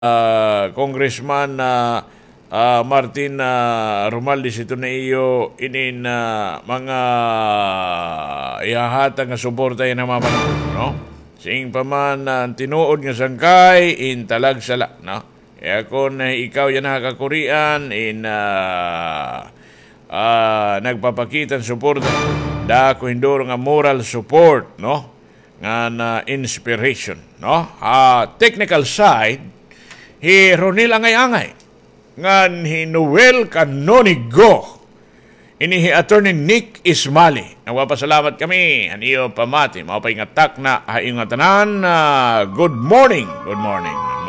Congressman Martin Romualdez ito na iyo inin mga ihahatag nga suporta yan ang mamanong, no? Sing pa man tinuod nga sangkay in talag sala, no? Kaya kung ikaw yan nakakurian in nagpapakitan suporta dako hindoro nga moral support, no? Nga na inspiration, no? Technical side hi Ronil angay-angay ngan hi Noel Canonigo ini hi Attorney Nick Ismali. Nagpapasalamat kami aniyo pamati mao pay ngatak na haing tanan. Good morning.